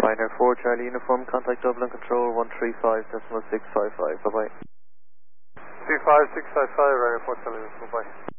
Pioneer 4, Charlie Uniform, contact Dublin Control 135.655, bye-bye. 35655, Ryder 4 Charlie Uniform, bye.